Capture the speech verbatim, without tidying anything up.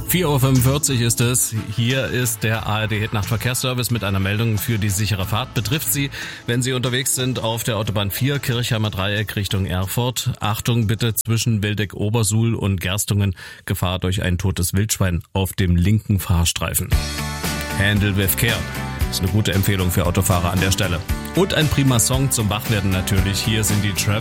vier Uhr fünfundvierzig ist es. Hier ist der A R D-Hit-Nacht-Verkehrsservice mit einer Meldung für die sichere Fahrt. Betrifft Sie, wenn Sie unterwegs sind auf der Autobahn vier, Kirchheimer Dreieck Richtung Erfurt. Achtung bitte zwischen Wildeck-Obersuhl und Gerstungen. Gefahr durch ein totes Wildschwein auf dem linken Fahrstreifen. Handle with Care. Ist eine gute Empfehlung für Autofahrer an der Stelle. Und ein prima Song zum Wachwerden natürlich. Hier sind die Travis